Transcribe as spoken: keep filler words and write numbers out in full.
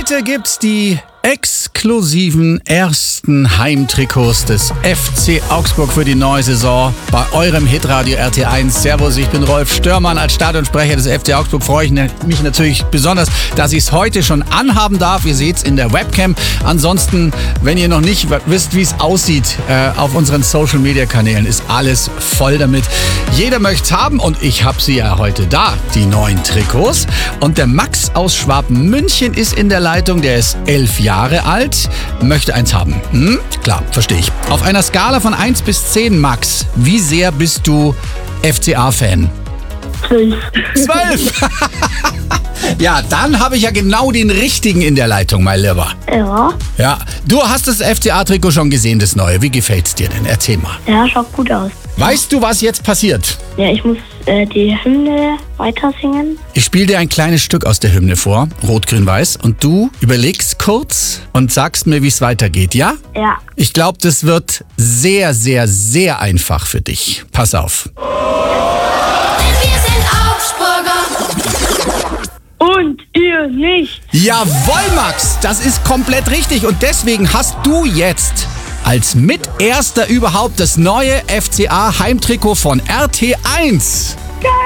Heute gibt's die exklusiven ersten Heimtrikots des F C Augsburg für die neue Saison bei eurem Hitradio R T eins. Servus, ich bin Rolf Störmann. Als Stadionsprecher des F C Augsburg freue ich mich natürlich besonders, dass ich es heute schon anhaben darf. Ihr seht es in der Webcam. Ansonsten, wenn ihr noch nicht wisst, wie es aussieht, äh, auf unseren Social-Media-Kanälen ist alles voll damit. Jeder möchte es haben und ich habe sie ja heute da, die neuen Trikots. Und der Max aus Schwabmünchen ist in der Leitung. Der ist elf Jahre alt, möchte eins haben. Hm? Klar, verstehe ich. Auf einer Skala von eins bis zehn, Max, wie sehr bist du F C A-Fan? Zwölf. Zwölf! Ja, dann habe ich ja genau den richtigen in der Leitung, mein Lieber. Ja. Ja, du hast das F C A-Trikot schon gesehen, das neue. Wie gefällt's dir denn? Erzähl mal. Ja, schaut gut aus. Weißt du, was jetzt passiert? Ja, ich muss äh, die Hymne weiter singen. Ich spiele dir ein kleines Stück aus der Hymne vor, Rot, Grün, Weiß, und du überlegst kurz und sagst mir, wie es weitergeht, ja? Ja. Ich glaube, das wird sehr, sehr, sehr einfach für dich. Pass auf. Wir sind Augsburger. Und ihr nicht. Jawohl, Max, das ist komplett richtig. Und deswegen hast du jetzt als Miterster überhaupt das neue F C A Heimtrikot von R T eins.